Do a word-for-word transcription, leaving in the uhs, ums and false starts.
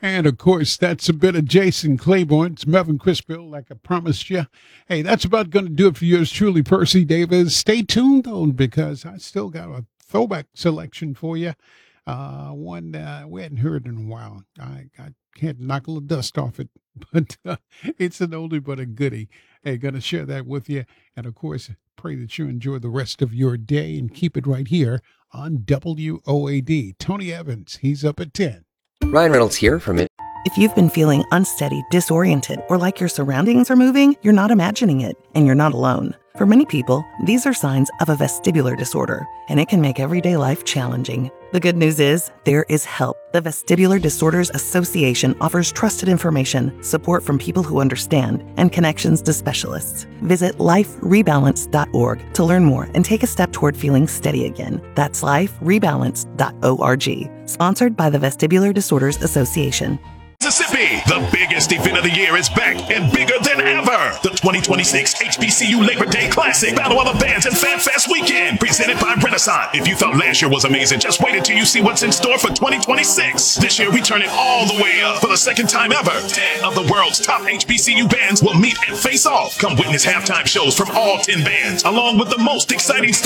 And of course, that's a bit of Jason Claiborne. It's Melvin Crispell, like I promised you. Hey, that's about going to do it for yours truly, Percy Davis. Stay tuned, though, because I still got a throwback selection for you. Uh, one uh, we hadn't heard in a while. I, I can't knock a little dust off it, but uh, it's an oldie but a goodie. Hey, going to share that with you. And of course, pray that you enjoy the rest of your day and keep it right here on W O A D. Tony Evans, he's up at ten. Ryan Reynolds here from it. If you've been feeling unsteady, disoriented, or like your surroundings are moving, you're not imagining it, and you're not alone. For many people, these are signs of a vestibular disorder, and it can make everyday life challenging. The good news is, there is help. The Vestibular Disorders Association offers trusted information, support from people who understand, and connections to specialists. Visit life rebalance dot org to learn more and take a step toward feeling steady again. That's life rebalance dot org. Sponsored by the Vestibular Disorders Association. Mississippi, the biggest event of the year is back and bigger than ever. The twenty twenty-six H B C U Labor Day Classic Battle of the Bands and Fan Fest Weekend, presented by Renaissance. If you thought last year was amazing, just wait until you see what's in store for twenty twenty-six. This year, we turn it all the way up for the second time ever. ten of the world's top H B C U bands will meet and face off. Come witness halftime shows from all ten bands, along with the most exciting